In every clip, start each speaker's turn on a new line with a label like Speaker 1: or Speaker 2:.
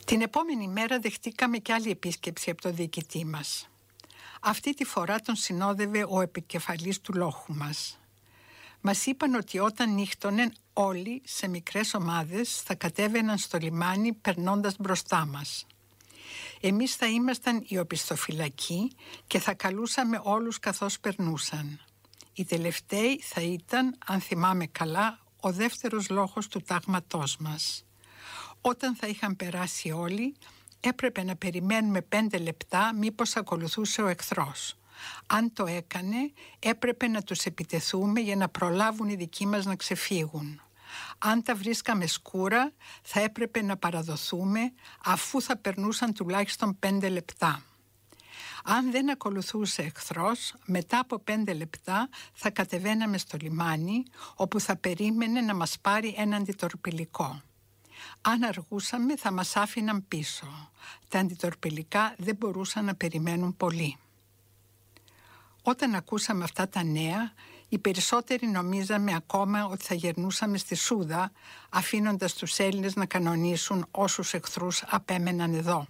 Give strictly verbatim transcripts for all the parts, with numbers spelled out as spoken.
Speaker 1: Την επόμενη μέρα δεχτήκαμε και άλλη επίσκεψη από το διοικητή μας. Αυτή τη φορά τον συνόδευε ο επικεφαλής του λόχου μας. Μας είπαν ότι όταν νύχτωνε όλοι σε μικρές ομάδες θα κατέβαιναν στο λιμάνι περνώντας μπροστά μας. Εμείς θα ήμασταν οι οπισθοφυλακοί και θα καλούσαμε όλους καθώς περνούσαν. Οι τελευταίοι θα ήταν, αν θυμάμαι καλά, ο δεύτερος λόχος του τάγματός μας. Όταν θα είχαν περάσει όλοι, έπρεπε να περιμένουμε πέντε λεπτά μήπως ακολουθούσε ο εχθρός. Αν το έκανε, έπρεπε να τους επιτεθούμε για να προλάβουν οι δικοί μας να ξεφύγουν. Αν τα βρίσκαμε σκούρα, θα έπρεπε να παραδοθούμε αφού θα περνούσαν τουλάχιστον πέντε λεπτά. Αν δεν ακολουθούσε εχθρός, μετά από πέντε λεπτά θα κατεβαίναμε στο λιμάνι, όπου θα περίμενε να μας πάρει ένα αντιτορπιλικό. Αν αργούσαμε θα μας άφηναν πίσω. Τα αντιτορπιλικά δεν μπορούσαν να περιμένουν πολύ. Όταν ακούσαμε αυτά τα νέα, οι περισσότεροι νομίζαμε ακόμα ότι θα γερνούσαμε στη Σούδα, αφήνοντας τους Έλληνες να κανονίσουν όσους εχθρούς απέμεναν εδώ.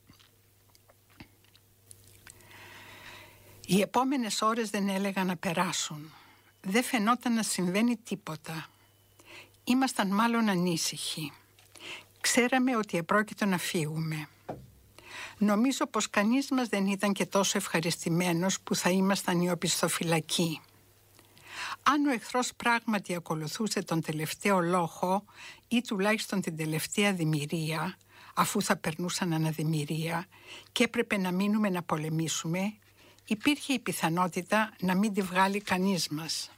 Speaker 1: Οι επόμενες ώρες δεν έλεγαν να περάσουν. Δεν φαινόταν να συμβαίνει τίποτα. Ήμασταν μάλλον ανήσυχοι. Ξέραμε ότι επρόκειτο να φύγουμε. Νομίζω πως κανείς μας δεν ήταν και τόσο ευχαριστημένος που θα ήμασταν οι οπισθοφυλακοί. Αν ο εχθρός πράγματι ακολουθούσε τον τελευταίο λόχο ή τουλάχιστον την τελευταία δημιουργία, αφού θα περνούσαν αναδημιουργία και έπρεπε να μείνουμε να πολεμήσουμε, υπήρχε η πιθανότητα να μην τη βγάλει κανείς μας.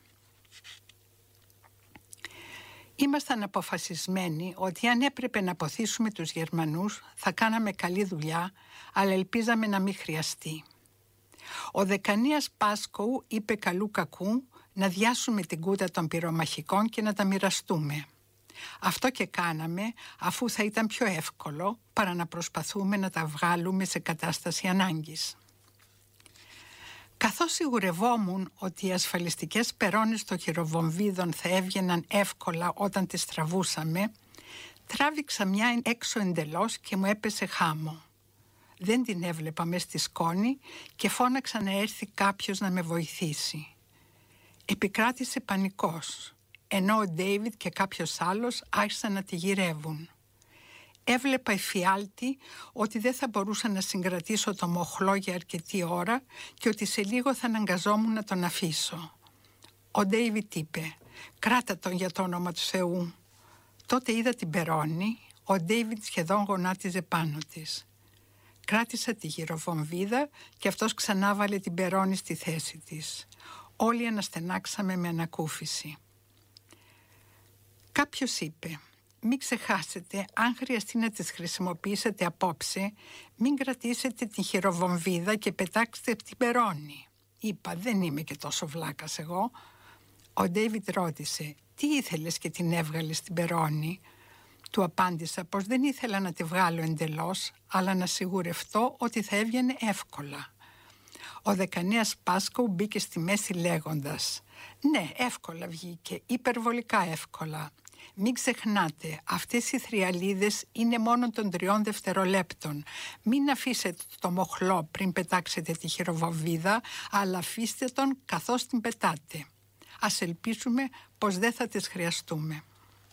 Speaker 1: Ήμασταν αποφασισμένοι ότι αν έπρεπε να αποθήσουμε τους Γερμανούς θα κάναμε καλή δουλειά, αλλά ελπίζαμε να μην χρειαστεί. Ο Δεκανίας Πάσκοου είπε καλού κακού να διάσουμε την κούτα των πυρομαχικών και να τα μοιραστούμε. Αυτό και κάναμε, αφού θα ήταν πιο εύκολο παρά να προσπαθούμε να τα βγάλουμε σε κατάσταση ανάγκης. Καθώς σιγουρευόμουν ότι οι ασφαλιστικές περώνες των χειροβομβίδων θα έβγαιναν εύκολα όταν τις τραβούσαμε, τράβηξα μια έξω εντελώς και μου έπεσε χάμω. Δεν την έβλεπα μες στη σκόνη και φώναξα να έρθει κάποιος να με βοηθήσει. Επικράτησε πανικός, ενώ ο Ντέιβιτ και κάποιος άλλος άρχισαν να τη γυρεύουν. Έβλεπα εφιάλτη ότι δεν θα μπορούσα να συγκρατήσω το μοχλό για αρκετή ώρα και ότι σε λίγο θα αναγκαζόμουν να τον αφήσω. Ο Ντέιβιτ είπε «Κράτα τον για το όνομα του Θεού». Τότε είδα την περώνη, ο Ντέιβιτ σχεδόν γονάτιζε πάνω της. Κράτησα τη γυροβομβίδα και αυτός ξανά βάλε την περώνη στη θέση της. Όλοι αναστενάξαμε με ανακούφιση. Κάποιος είπε «Μην ξεχάσετε, αν χρειαστεί να τις χρησιμοποιήσετε απόψε, μην κρατήσετε την χειροβομβίδα και πετάξτε την περώνη». Είπα «Δεν είμαι και τόσο βλάκας εγώ». Ο Ντέιβιτ ρώτησε «Τι ήθελες και την έβγαλες την περώνη?» Του απάντησα πως δεν ήθελα να τη βγάλω εντελώς, αλλά να σιγουρευτώ ότι θα έβγαινε εύκολα. Ο Δεκανέας Πάσκου μπήκε στη μέση λέγοντας «Ναι, εύκολα βγήκε, υπερβολικά εύκολα. Μην ξεχνάτε, αυτές οι θριαλίδες είναι μόνο των τριών δευτερολέπτων. Μην αφήσετε το μοχλό πριν πετάξετε τη χειροβομβίδα, αλλά αφήστε τον καθώς την πετάτε. Ας ελπίσουμε πως δεν θα τις χρειαστούμε».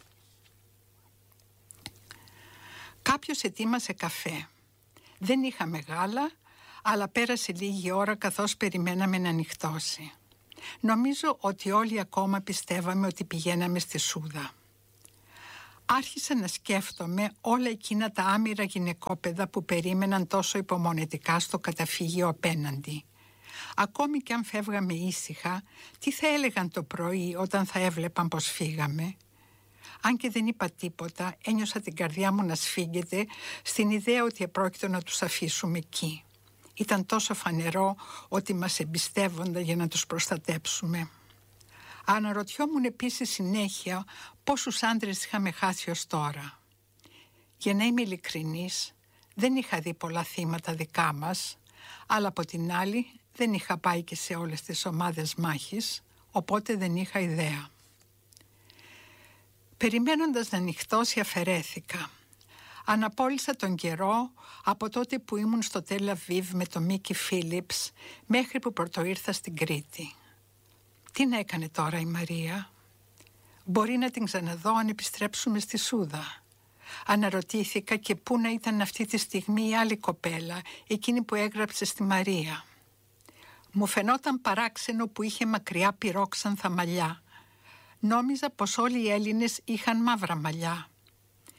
Speaker 1: Κάποιος ετοίμασε καφέ. Δεν είχαμε γάλα, αλλά πέρασε λίγη ώρα καθώς περιμέναμε να νυχτώσει. Νομίζω ότι όλοι ακόμα πιστεύαμε ότι πηγαίναμε στη Σούδα. Άρχισα να σκέφτομαι όλα εκείνα τα άμυρα γυναικόπαιδα που περίμεναν τόσο υπομονετικά στο καταφύγιο απέναντι. Ακόμη κι αν φεύγαμε ήσυχα, τι θα έλεγαν το πρωί όταν θα έβλεπαν πως φύγαμε? Αν και δεν είπα τίποτα, ένιωσα την καρδιά μου να σφίγγεται στην ιδέα ότι επρόκειτο να τους αφήσουμε εκεί. Ήταν τόσο φανερό ότι μας εμπιστεύονταν για να τους προστατέψουμε. Αναρωτιόμουν επίσης συνέχεια πόσους άντρες είχαμε χάσει ως τώρα. Για να είμαι ειλικρινής, δεν είχα δει πολλά θύματα δικά μας, αλλά από την άλλη δεν είχα πάει και σε όλες τις ομάδες μάχης, οπότε δεν είχα ιδέα. Περιμένοντας να νυχτώσει αφαιρέθηκα. Αναπόλυσα τον καιρό από τότε που ήμουν στο Τελ Αβίβ με τον Μίκη Φίλιπς μέχρι που πρωτοήρθα στην Κρήτη. Τι να έκανε τώρα η Μαρία? Μπορεί να την ξαναδώ αν επιστρέψουμε στη Σούδα. Αναρωτήθηκα και πού να ήταν αυτή τη στιγμή η άλλη κοπέλα, εκείνη που έγραψε στη Μαρία. Μου φαινόταν παράξενο που είχε μακριά πυρόξανθα μαλλιά. Νόμιζα πως όλοι οι Έλληνες είχαν μαύρα μαλλιά.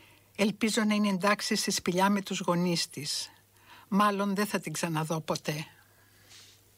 Speaker 1: Ελπίζω να είναι εντάξει στη σπηλιά με τους γονείς της. Μάλλον δεν θα την ξαναδώ ποτέ.